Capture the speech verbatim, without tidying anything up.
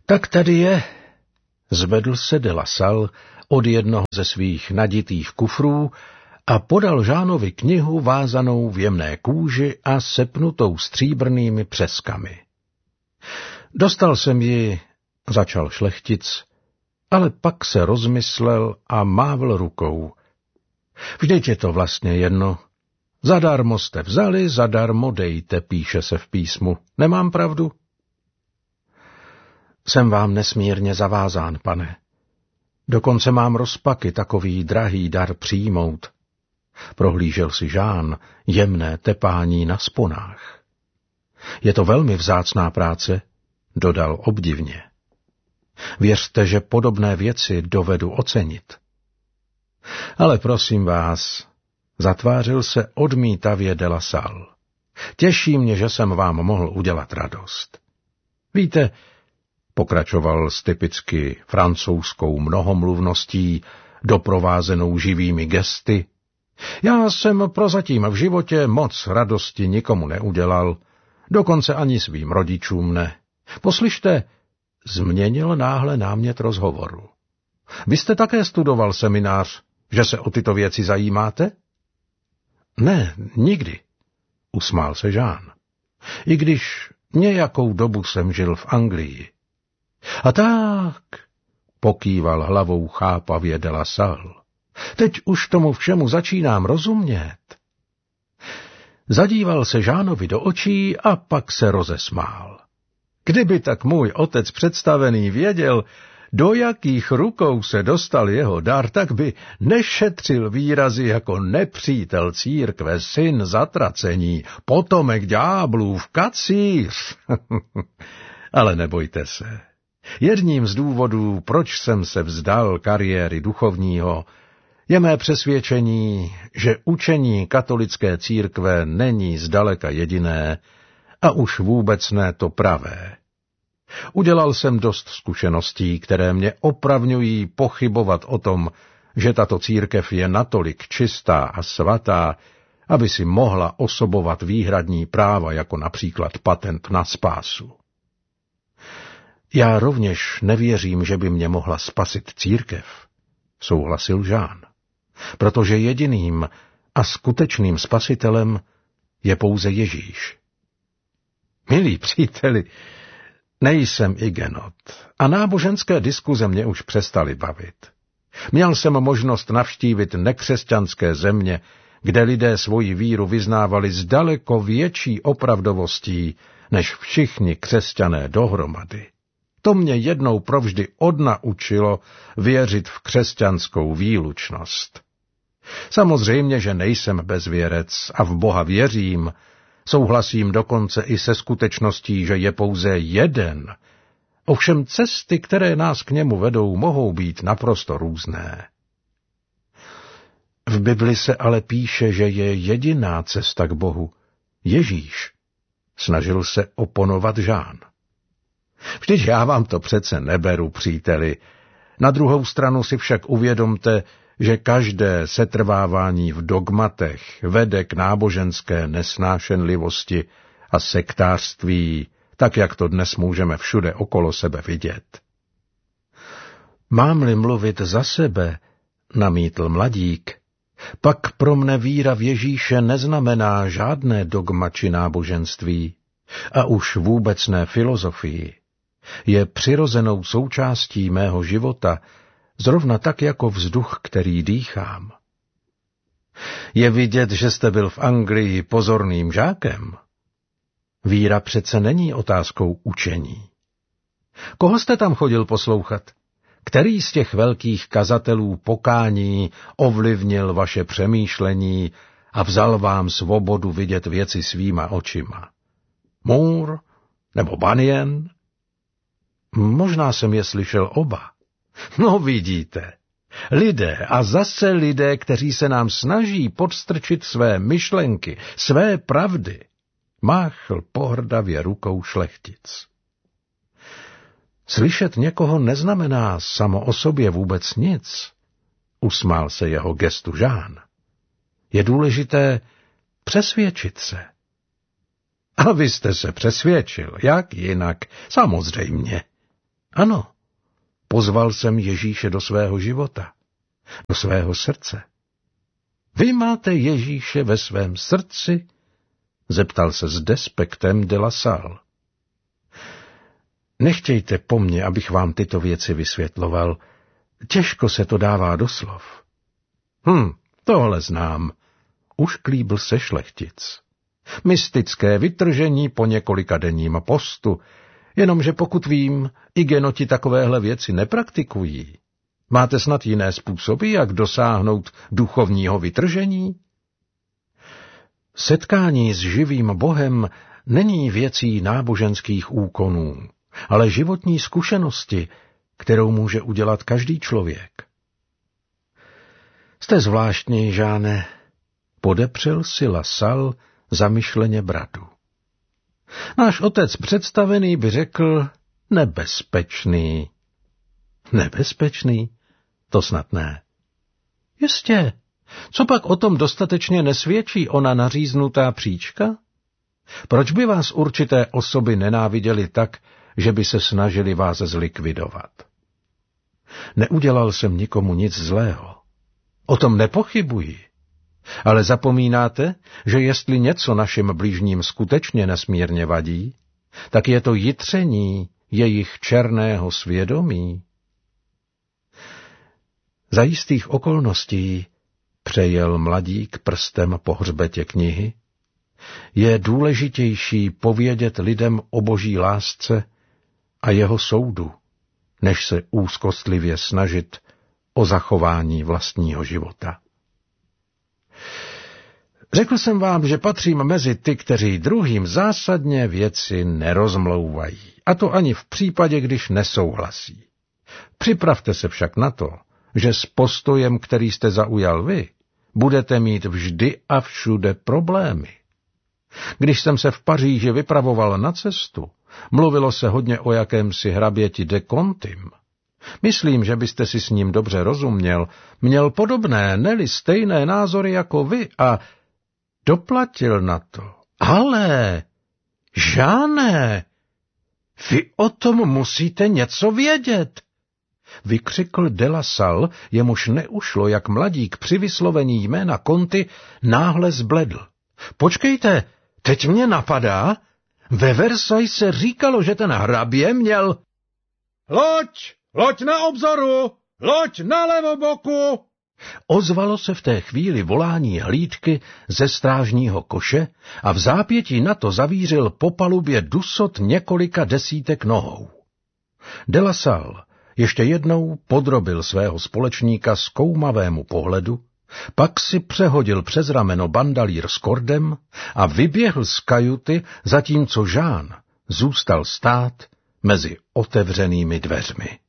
Tak tady je. Zvedl se de la Salle od jednoho ze svých naditých kufrů a podal Žánovi knihu vázanou v jemné kůži a sepnutou stříbrnými přeskami. Dostal jsem ji, začal šlechtic, ale pak se rozmyslel a mávl rukou. Vždyť je to vlastně jedno. Zadarmo jste vzali, zadarmo dejte, píše se v písmu. Nemám pravdu? Jsem vám nesmírně zavázán, pane. Dokonce mám rozpaky takový drahý dar přijmout. Prohlížel si Žán jemné tepání na sponách. Je to velmi vzácná práce, dodal obdivně. Věřte, že podobné věci dovedu ocenit. Ale prosím vás, zatvářil se odmítavě de la Salle. Těší mě, že jsem vám mohl udělat radost. Víte, pokračoval s typicky francouzskou mnohomluvností, doprovázenou živými gesty, já jsem prozatím v životě moc radosti nikomu neudělal, dokonce ani svým rodičům ne. Poslyšte, změnil náhle námět rozhovoru. Vy jste také studoval seminář, že se o tyto věci zajímáte? Ne, nikdy, usmál se Žán. I když nějakou dobu jsem žil v Anglii. A tak, pokýval hlavou chápavě de la Salle. Teď už tomu všemu začínám rozumět. Zadíval se Žánovi do očí a pak se rozesmál. Kdyby tak můj otec představený věděl, do jakých rukou se dostal jeho dar, tak by nešetřil výrazy jako nepřítel církve, syn zatracení, potomek ďáblův, kacíř. Ale nebojte se. Jedním z důvodů, proč jsem se vzdal kariéry duchovního, je mé přesvědčení, že učení katolické církve není zdaleka jediné a už vůbec ne to pravé. Udělal jsem dost zkušeností, které mě opravňují pochybovat o tom, že tato církev je natolik čistá a svatá, aby si mohla osobovat výhradní práva, jako například patent na spásu. Já rovněž nevěřím, že by mě mohla spasit církev, souhlasil Žán, protože jediným a skutečným spasitelem je pouze Ježíš. Milí příteli, nejsem igenot a náboženské diskuze mě už přestaly bavit. Měl jsem možnost navštívit nekřesťanské země, kde lidé svoji víru vyznávali s daleko větší opravdovostí než všichni křesťané dohromady. To mě jednou provždy odnaučilo věřit v křesťanskou výlučnost. Samozřejmě, že nejsem bezvěrec a v Boha věřím, souhlasím dokonce i se skutečností, že je pouze jeden. Ovšem cesty, které nás k němu vedou, mohou být naprosto různé. V Bibli se ale píše, že je jediná cesta k Bohu, Ježíš. Snažil se oponovat Žán. Vždyť já vám to přece neberu, příteli. Na druhou stranu si však uvědomte, že každé setrvávání v dogmatech vede k náboženské nesnášenlivosti a sektářství, tak jak to dnes můžeme všude okolo sebe vidět. Mám-li mluvit za sebe, namítl mladík, pak pro mne víra v Ježíše neznamená žádné dogma či náboženství, a už vůbec ne filozofii. Je přirozenou součástí mého života, zrovna tak jako vzduch, který dýchám. Je vidět, že jste byl v Anglii pozorným žákem. Víra přece není otázkou učení. Koho jste tam chodil poslouchat? Který z těch velkých kazatelů pokání ovlivnil vaše přemýšlení a vzal vám svobodu vidět věci svýma očima? Moore nebo Bunyan? Možná jsem je slyšel oba. No vidíte, lidé a zase lidé, kteří se nám snaží podstrčit své myšlenky, své pravdy, máchl pohrdavě rukou šlechtic. Slyšet někoho neznamená samo o sobě vůbec nic, usmál se jeho gestu Žán. Je důležité přesvědčit se. A vy jste se přesvědčil, jak jinak, samozřejmě. Ano, pozval jsem Ježíše do svého života, do svého srdce. Vy máte Ježíše ve svém srdci? Zeptal se s despektem de La Salle. Nechtějte po mně, abych vám tyto věci vysvětloval. Těžko se to dává do slov. Hm, tohle znám. Už klíbl se šlechtic. Mystické vytržení po několika denním postu, jenomže pokud vím, i genoti takovéhle věci nepraktikují. Máte snad jiné způsoby, jak dosáhnout duchovního vytržení? Setkání s živým Bohem není věcí náboženských úkonů, ale životní zkušenosti, kterou může udělat každý člověk. Jste zvláštní, Žáne, podepřel si La Salle zamyšleně bradu. Náš otec představený by řekl nebezpečný. Nebezpečný? To snad ne. Jistě. Co pak o tom dostatečně nesvědčí ona naříznutá příčka? Proč by vás určité osoby nenáviděly tak, že by se snažili vás zlikvidovat? Neudělal jsem nikomu nic zlého. O tom nepochybuji. Ale zapomínáte, že jestli něco našim blížním skutečně nesmírně vadí, tak je to jitření jejich černého svědomí. Za jistých okolností přejel mladík prstem po hřbetě knihy, je důležitější povědět lidem o boží lásce a jeho soudu, než se úzkostlivě snažit o zachování vlastního života. Řekl jsem vám, že patřím mezi ty, kteří druhým zásadně věci nerozmlouvají, a to ani v případě, když nesouhlasí. Připravte se však na to, že s postojem, který jste zaujal vy, budete mít vždy a všude problémy. Když jsem se v Paříži vypravoval na cestu, mluvilo se hodně o jakémsi hraběti de Contim. Myslím, že byste si s ním dobře rozuměl, měl podobné, neli stejné názory jako vy a doplatil na to. Ale, Žáne, vy o tom musíte něco vědět, vykřikl de La Salle, jemuž neušlo, jak mladík při vyslovení jména Conti náhle zbledl. Počkejte, teď mě napadá, ve Versailles se říkalo, že ten hrabě měl... Loď! Loď na obzoru! Loď na levoboku! Ozvalo se v té chvíli volání hlídky ze strážního koše a v zápětí na to zavířil po palubě dusot několika desítek nohou. De La Salle ještě jednou podrobil svého společníka zkoumavému pohledu, pak si přehodil přes rameno bandalír s kordem a vyběhl z kajuty, zatímco Jean zůstal stát mezi otevřenými dveřmi.